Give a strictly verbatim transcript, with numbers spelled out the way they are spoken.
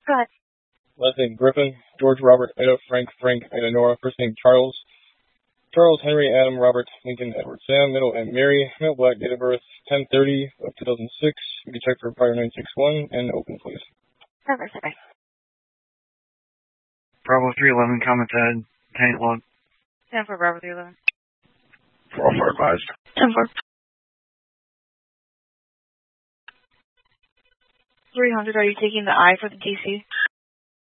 Go ahead. Last name Griffin, George Robert Ida Frank Frank Ida Nora. First name Charles. Charles Henry Adam Robert Lincoln Edward Sam. Middle and Mary. Male black. Date of birth ten thirty of two thousand six. You can check for prior nine six one and open please. Perfect. Okay. Bravo three eleven commented. Tank log. ten for Bravo three eleven. four four advised. ten four. three hundred, are you taking the I for the D C?